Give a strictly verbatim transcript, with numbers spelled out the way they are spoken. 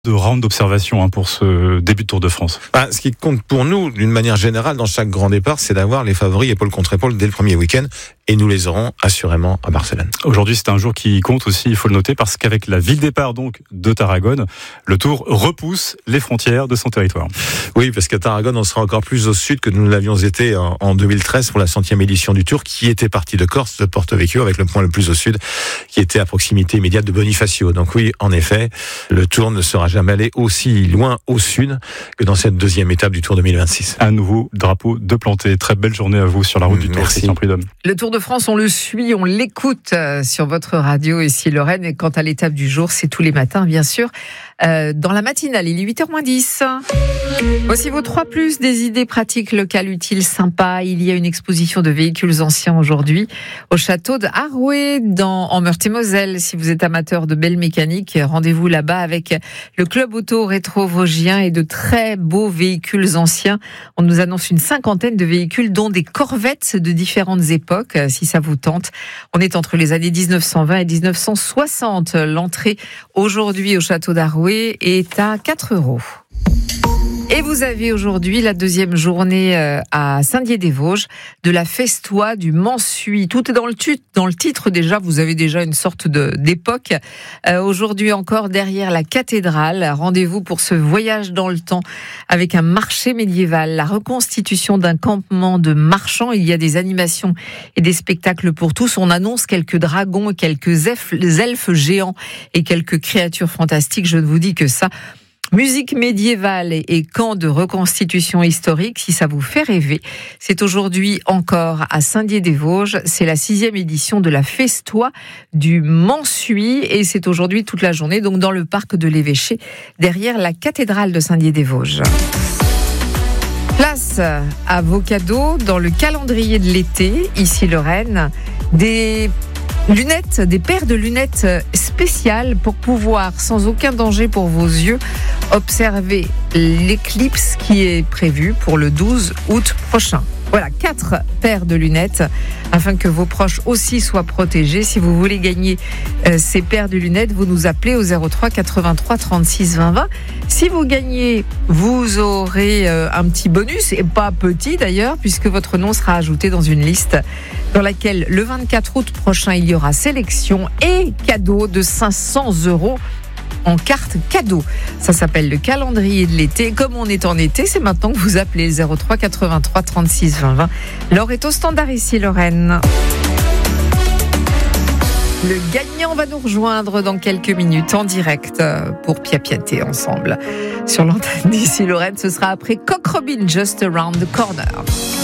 de round d'observation hein, pour ce début de Tour de France. Ah, ce qui compte pour nous, d'une manière générale, dans chaque grand départ, c'est d'avoir les favoris épaule contre épaule dès le premier week-end. Et nous les aurons assurément à Barcelone. Aujourd'hui, c'est un jour qui compte aussi, il faut le noter, parce qu'avec la ville départ donc de Tarragone, le Tour repousse les frontières de son territoire. Oui, parce qu'à Tarragone, on sera encore plus au sud que nous l'avions été en, en deux mille treize pour la centième édition du Tour, qui était partie de Corse, de Porto Vecchio, avec le point le plus au sud, qui était à proximité immédiate de Bonifacio. Donc oui, en effet, le Tour ne sera jamais allé aussi loin au sud que dans cette deuxième étape du Tour deux mille vingt-six. Un nouveau drapeau de planté. Très belle journée à vous sur la route mmh, du Tour, merci. Christian Prudhomme. Le Tour de France, on le suit, on l'écoute sur votre radio ici Lorraine. Et quant à l'étape du jour, c'est tous les matins, bien sûr, euh, dans la matinale. Il est huit heures moins dix. Voici vos trois plus, des idées pratiques locales utiles, sympas. Il y a une exposition de véhicules anciens aujourd'hui au château de Haroué, dans, en Meurthe-et-Moselle. Si vous êtes amateur de belle mécanique, rendez-vous là-bas avec le club auto rétro vosgien et de très beaux véhicules anciens. On nous annonce une cinquantaine de véhicules, dont des corvettes de différentes époques, si ça vous tente. On est entre les années dix-neuf cent vingt et dix-neuf cent soixante. L'entrée aujourd'hui au château d'Haroué est à quatre euros. Et vous avez aujourd'hui la deuxième journée à Saint-Dié-des-Vosges de la Festoie du Mansuy. Tout est dans le, tut- dans le titre déjà, vous avez déjà une sorte de, d'époque. Euh, aujourd'hui encore derrière la cathédrale, rendez-vous pour ce voyage dans le temps avec un marché médiéval, la reconstitution d'un campement de marchands. Il y a des animations et des spectacles pour tous. On annonce quelques dragons, quelques elfes, elfes géants et quelques créatures fantastiques. Je ne vous dis que ça. Musique médiévale et camp de reconstitution historique, si ça vous fait rêver. C'est aujourd'hui encore à Saint-Dié-des-Vosges. C'est la sixième édition de la Festoie du Mansuy et c'est aujourd'hui toute la journée, donc dans le parc de l'Évêché, derrière la cathédrale de Saint-Dié-des-Vosges. Place à vos cadeaux dans le calendrier de l'été, ici Lorraine. Des lunettes, des paires de lunettes spéciales pour pouvoir, sans aucun danger pour vos yeux, observer l'éclipse qui est prévue pour le douze août prochain. Voilà, quatre paires de lunettes afin que vos proches aussi soient protégés. Si vous voulez gagner euh, ces paires de lunettes, vous nous appelez au zéro trois quatre-vingt-trois trente-six vingt vingt. Si vous gagnez, vous aurez euh, un petit bonus, et pas petit d'ailleurs, puisque votre nom sera ajouté dans une liste dans laquelle le vingt-quatre août prochain, il y aura sélection et cadeau de cinq cents euros en carte cadeau. Ça s'appelle le calendrier de l'été. Comme on est en été, c'est maintenant que vous appelez le zéro trois quatre-vingt-trois trente-six vingt vingt. Laure est au standard ici, Lorraine. Le gagnant va nous rejoindre dans quelques minutes en direct pour piapiater ensemble sur l'antenne d'ici, Lorraine. Ce sera après Coq Robin, Just Around the Corner.